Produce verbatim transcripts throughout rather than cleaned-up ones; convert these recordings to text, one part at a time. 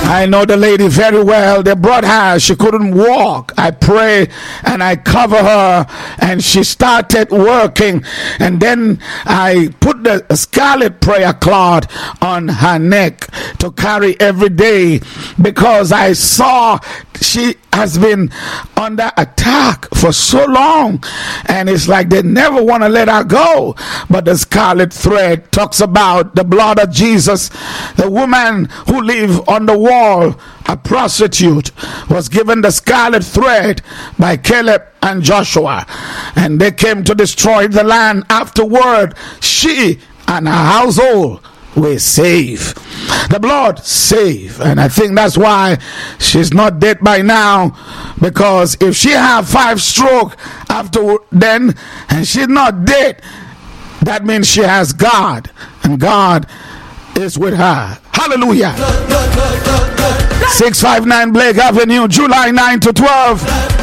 I know the lady very well. They brought her. She couldn't walk. I pray and I cover her, and she started working. And then I put the scarlet prayer cloth on her neck to carry every day, because I saw she has been under attack for so long, and it's like they never want to let her go. But the scarlet thread talks about the blood of Jesus. The woman who lived on the wall, a prostitute, was given the scarlet thread by Caleb and Joshua, and they came to destroy the land. Afterward, she and her household were saved. The blood saved, and I think that's why she's not dead by now, because if she had five stroke after then and she's not dead, that means she has God, and God is with her. Hallelujah. six five nine Blake Avenue, July ninth to twelfth.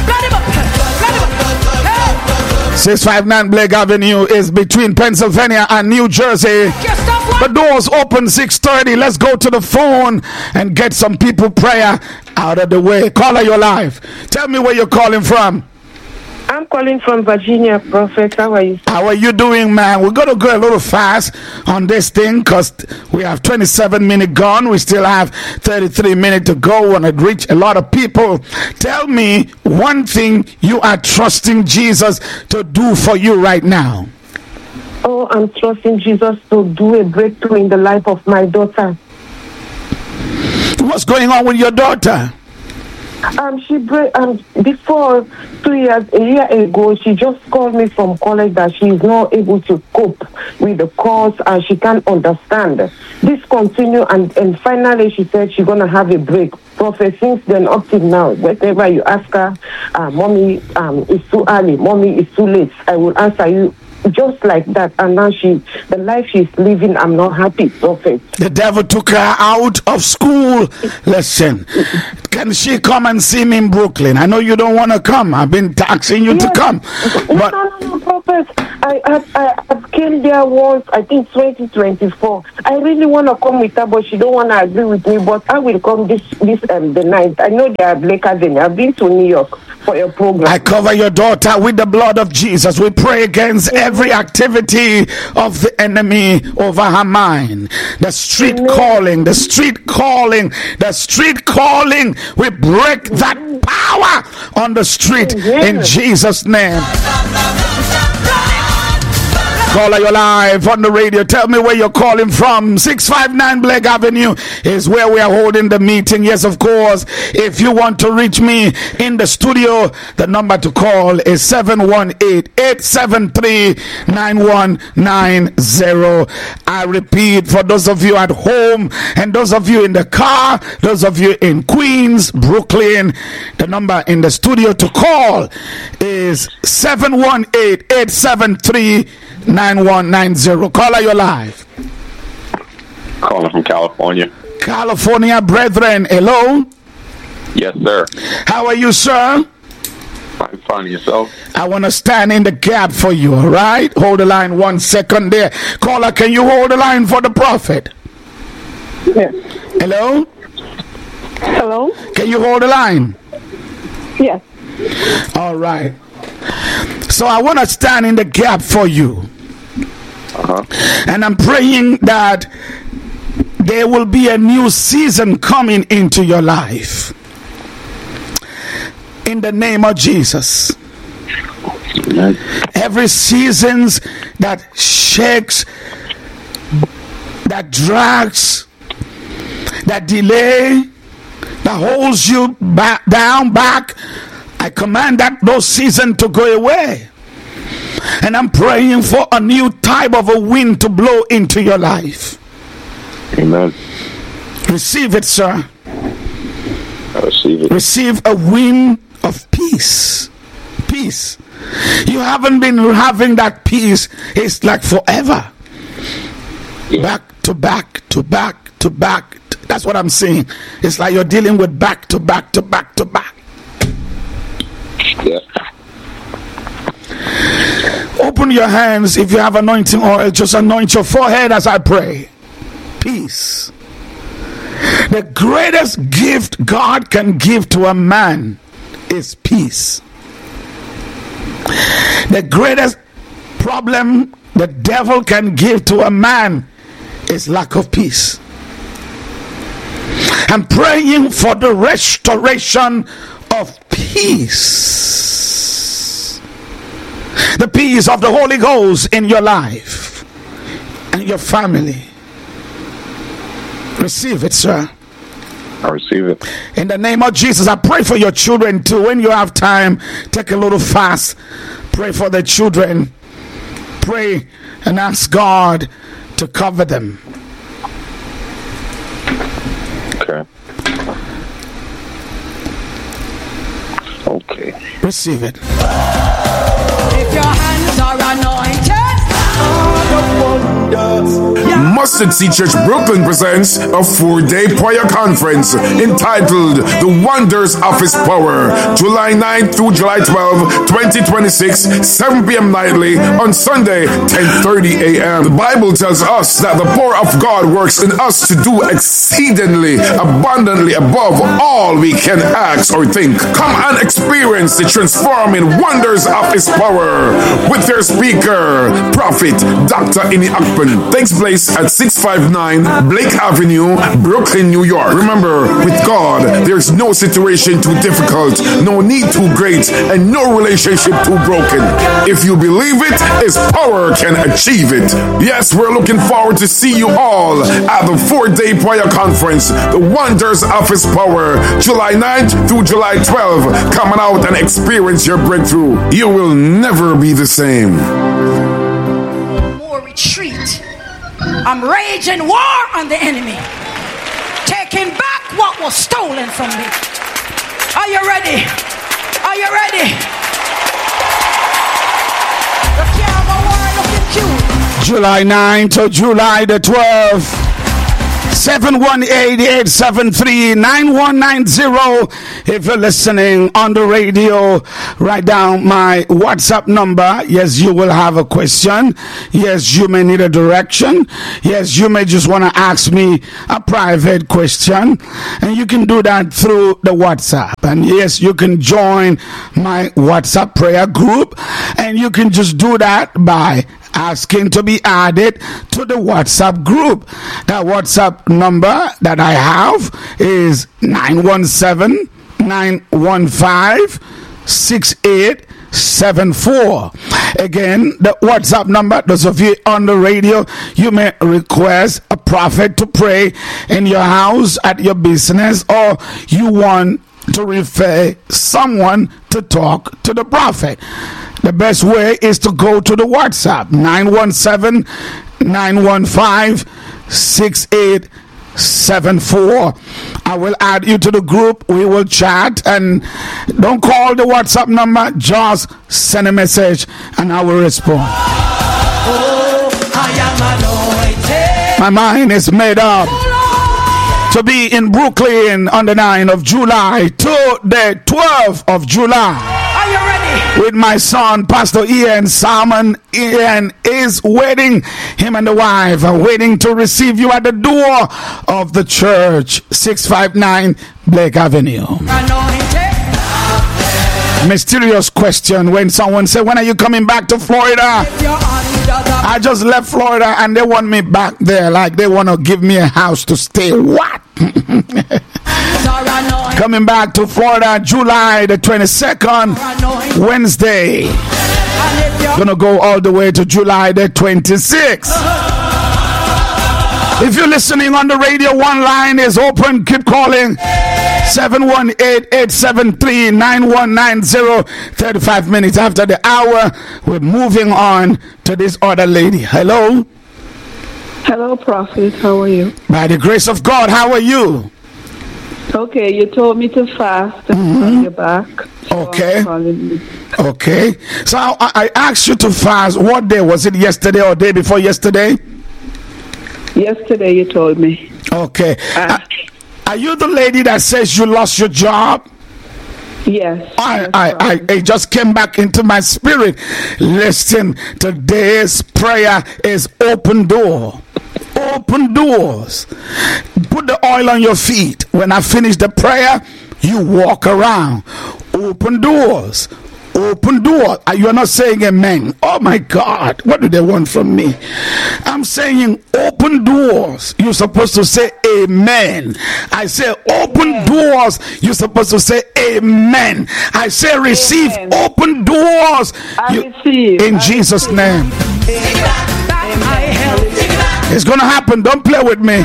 six five nine Blake Avenue is between Pennsylvania and New Jersey. The doors open six thirty. Let's go to the phone and get some people prayer out of the way. Caller, your life. Tell me where you're calling from. I'm calling from Virginia, Prophet. How are you? How are you doing, man? We're going to go a little fast on this thing because we have twenty-seven minutes gone. We still have thirty-three minutes to go and it reach a lot of people. Tell me one thing you are trusting Jesus to do for you right now. Oh, I'm trusting Jesus to do a breakthrough in the life of my daughter. What's going on with your daughter? Um, she break, um before two years, a year ago, she just called me from college that she is not able to cope with the course and she can't understand. This continue and, and finally she said she's gonna have a break. Prophet, since then up till now, whenever you ask her, uh, mommy, um, it's too early, mommy, it's too late, I will answer you just like that. And now she, the life she's living, I'm not happy, Prophet. The devil took her out of school. Listen, can she come and see me in Brooklyn? I know you don't want to come. I've been taxing you yes. to come. But no, no, no, Prophet. I, I, I, I came there once, I think twenty twenty-four. I really want to come with her, but she don't want to agree with me. But I will come this, this um, the night. I know they are Blake Avenue. I've been to New York for your program. I cover your daughter with the blood of Jesus. We pray against every activity of the enemy over her mind. The street Amen. calling, the street calling, the street calling. We break that power on the street Amen. in Jesus' name. Caller, you're live on the radio. Tell me where you're calling from. six five nine Blake Avenue is where we are holding the meeting. Yes, of course. If you want to reach me in the studio, the number to call is seven one eight, eight seven three, nine one nine zero. I repeat, for those of you at home and those of you in the car, those of you in Queens, Brooklyn, the number in the studio to call is seven one eight, eight seven three, nine one nine zero. Caller, you're live. Calling from California. California, brethren. Hello. Yes, sir. How are you, sir? Fine, fine. Yourself? I want to stand in the gap for you, all right? Hold the line one second there. Caller, can you hold the line for the prophet? Yes. Hello? Hello? Can you hold the line? Yes. All right. So I want to stand in the gap for you. Uh-huh. And I'm praying that there will be a new season coming into your life. In the name of Jesus. Amen. Every seasons that shakes, that drags, that delay, that holds you back, down, back, I command that those seasons to go away. And I'm praying for a new type of a wind to blow into your life. Amen. Receive it, sir. I receive it. Receive a wind of peace. Peace. You haven't been having that peace. It's like forever. Yeah. Back to back to back to back. That's what I'm saying. It's like you're dealing with back to back to back to back. Yeah. Open your hands. If you have anointing oil, just anoint your forehead as I pray. Peace. The greatest gift God can give to a man is peace. The greatest problem the devil can give to a man is lack of peace. I'm praying for the restoration of peace. The peace of the Holy Ghost in your life and your family. Receive it, sir. I receive it. In the name of Jesus, I pray for your children too. When you have time, take a little fast. Pray for the children. Pray and ask God to cover them. Okay. Okay. Receive it. If your hands are anointed, Mustard Seed Church Brooklyn presents a four-day prayer conference entitled The Wonders of His Power, July ninth through July twelfth, twenty twenty-six, seven p.m. nightly, on Sunday, ten thirty a.m. The Bible tells us that the power of God works in us to do exceedingly, abundantly above all we can ask or think. Come and experience the transforming wonders of His power with their speaker, Prophet Doctor Ini Akpan. Takes place at six fifty-nine Blake Avenue, Brooklyn, New York. Remember, with God, there's no situation too difficult, no need too great, and no relationship too broken. If you believe it, His power can achieve it. Yes, we're looking forward to see you all at the four-day prayer conference, The Wonders of His Power, July ninth through July twelfth. Come on out and experience your breakthrough. You will never be the same. retreat. I'm raging war on the enemy, taking back what was stolen from me. Are you ready? Are you ready? The camera war looking cute. July ninth to July the twelfth. seven one eight, eight seven three, nine one nine zero. If you're listening on the radio, write down my WhatsApp number. Yes, you will have a question. Yes, you may need a direction. Yes, you may just want to ask me a private question. And you can do that through the WhatsApp. And yes, you can join my WhatsApp prayer group. And you can just do that by asking to be added to the WhatsApp group. That WhatsApp number that I have is nine one seven, nine one five, six eight seven four. Again, the WhatsApp number, those of you on the radio, you may request a prophet to pray in your house, at your business, or you want to refer someone to talk to the prophet. The best way is to go to the WhatsApp nine one seven, nine one five, six eight seven four. I will add you to the group. We will chat, and don't call the WhatsApp number, just send a message and I will respond. Oh, I am anointed. My mind is made up to be in Brooklyn on the ninth of July to the twelfth of July. Are you ready? With my son, Pastor Ian Salmon. Ian is waiting. Him and the wife are waiting to receive you at the door of the church, six fifty-nine Blake Avenue. Anointed. Mysterious question when someone say, when are you coming back to Florida? If you're under the I just left Florida and they want me back there, like they want to give me a house to stay. What? Coming back to Florida, July the twenty-second, Wednesday. Gonna go all the way to July the twenty-sixth. If you're listening on the radio, one line is open. Keep calling. seven one eight, eight seven three, nine one nine zero. thirty-five minutes after the hour, we're moving on to this other lady. Hello. Hello, Prophet. How are you? By the grace of God, how are you? Okay, you told me to fast and Mm-hmm. call you back. So Okay. I'm calling you. Okay. So I, I asked you to fast. What day? Was it yesterday or day before yesterday? Yesterday you told me. Okay. Uh, Are, are you the lady that says you lost your job? yes. I, yes, I, I, Prophet. it just came back into my spirit. Listen, today's prayer is open door. Open doors. Put the oil on your feet. When I finish the prayer, you walk around. Open doors. Open door. You are not saying amen. Oh my God, what do they want from me? I'm saying open doors. You're supposed to say amen. I say open amen. Doors. You're supposed to say amen. I say receive amen. Open doors. I you, receive. In I Jesus' receive. name. It's going to happen. Don't play with me.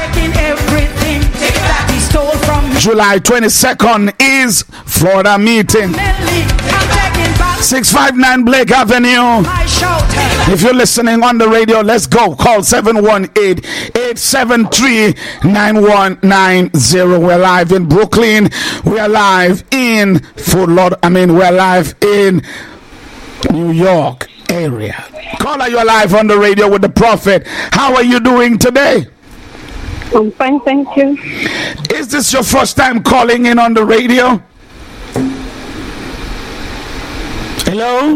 July twenty-second is Florida meeting. six five nine Blake Avenue. If you're listening on the radio, let's go. Call seven one eight, eight seven three, nine one nine zero. We're live in Brooklyn. We are live in Fort Lauderdale. I mean, we're live in New York area. Caller, you're live on the radio with the prophet. How are you doing today? I'm fine, thank you. Is this your first time calling in on the radio? Hello?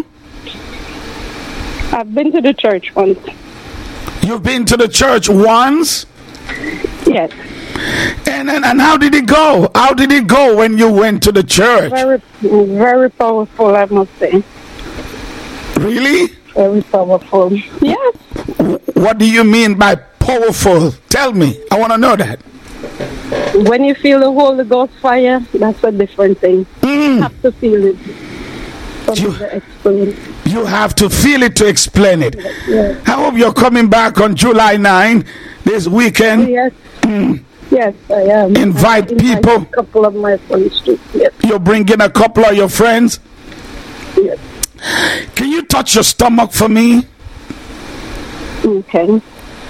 I've been to the church once. You've been to the church once? Yes. And, and and how did it go? How did it go when you went to the church? Very, very powerful, I must say. Really? Very powerful. Yes. What do you mean by powerful? Tell me. I want to know that. When you feel the Holy Ghost fire, that's a different thing. Mm. You have to feel it. You, explain. you have to feel it to explain it. Yes. I hope you're coming back on July ninth this weekend. Yes. Mm. Yes, I am. Invite I people. A couple of my friends too. Yes. You're bringing a couple of your friends. Yes. Can you touch your stomach for me? Okay.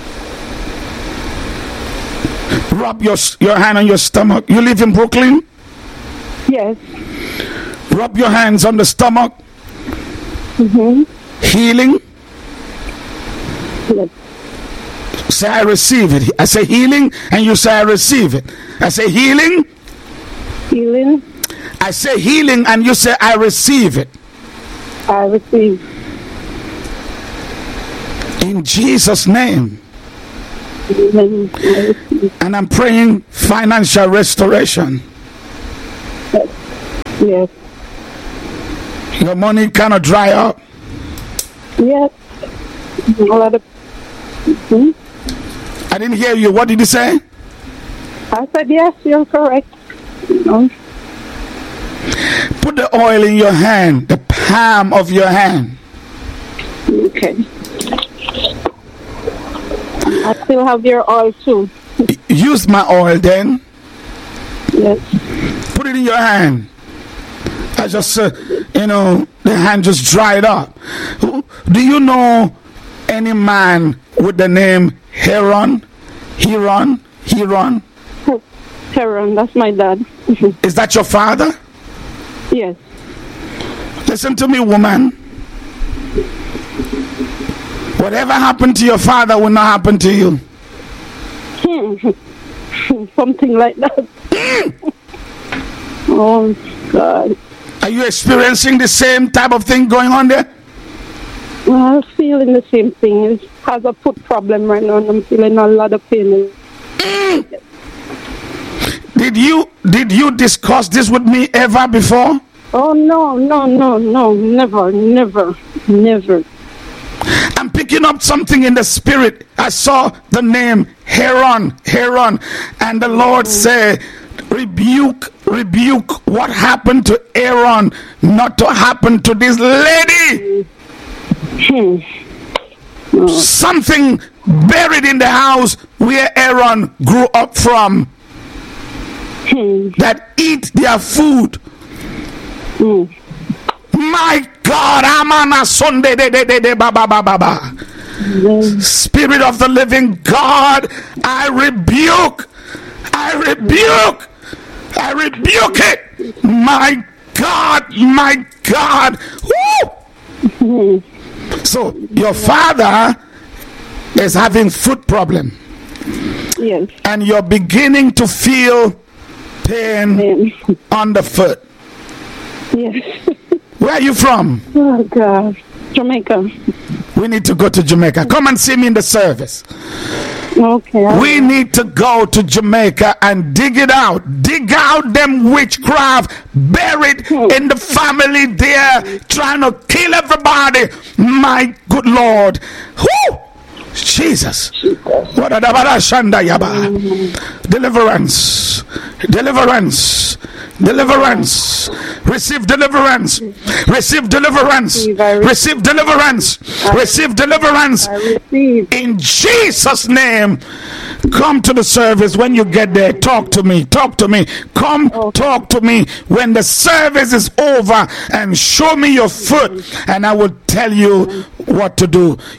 Rub your your hand on your stomach. You live in Brooklyn? Yes. Rub your hands on the stomach. Mm-hmm. Healing. Yes. Say I receive it. I say healing and you say I receive it. I say healing. Healing. I say healing and you say I receive it. I receive. In Jesus' name. Amen. I receive. And I'm praying financial restoration. Yes. Yes. Your money cannot dry up. Yes. A lot of. Mm-hmm. I didn't hear you. What did you say? I said yes. You're correct. No. Put the oil in your hand, the palm of your hand. Okay. I still have your oil too. Use my oil then. Yes. Put it in your hand. I just, uh, you know, the hand just dried up. Do you know any man with the name Heron? Heron? Heron? Heron, that's my dad. Is that your father? Yes. Listen to me, woman. Whatever happened to your father will not happen to you. Something like that. Oh, God. Are you experiencing the same type of thing going on there? Well, I'm feeling the same thing. It has a foot problem right now, and I'm feeling a lot of pain. Mm. Did you did you discuss this with me ever before? Oh, no, no, no, no, never, never, never. I'm picking up something in the spirit. I saw the name Heron, Heron, and the Lord said, rebuke, rebuke what happened to Aaron, not to happen to this lady. Hmm. Oh. Something buried in the house where Aaron grew up from, Hmm. that eat their food. Hmm. My God, I'm on a Sunday, de, de, de, de, ba, ba, ba, ba, ba. Spirit of the living God, I rebuke, I rebuke, I rebuke it. My God, my God. Woo! So your father is having foot problem. Yes. And you're beginning to feel pain Yes. on the foot. Yes. Where are you from? Oh, God. Jamaica. We need to go to Jamaica. Come and see me in the service. Okay. We need to go to Jamaica and dig it out. Dig out them witchcraft buried in the family there, trying to kill everybody. My good Lord. Whoo! Jesus. Deliverance. Deliverance. Deliverance. Receive deliverance. Receive deliverance. Receive deliverance. Receive deliverance. In Jesus' name. Come to the service when you get there. Talk to me. Talk to me. Come talk to me when the service is over and show me your foot, and I will tell you what to do.